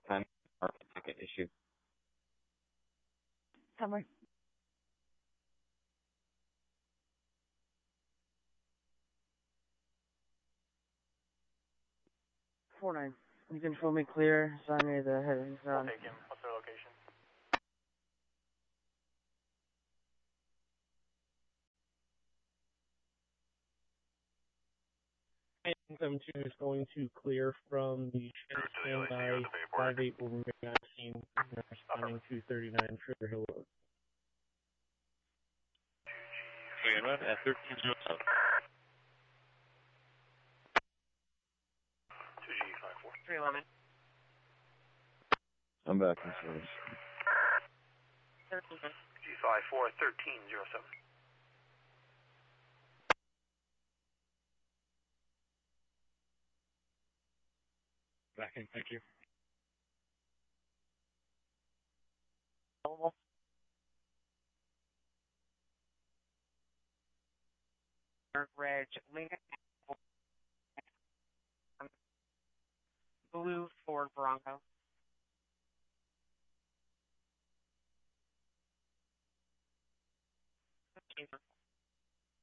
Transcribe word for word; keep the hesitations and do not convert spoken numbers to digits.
time market ticket issue. Summary. Four nine. You can show me clear. Sign me the headings We'll on. take him. What's their location? seven two is going to clear from the standby. five eight will remain on scene, responding to thirty-nine Sugar Hill Road. Stand at thirteen zero seven. two G five four. three eleven. I'm back in service. thirteen. G five four, thirteen zero seven. Back in, thank you. Red, Lincoln, blue Ford Bronco.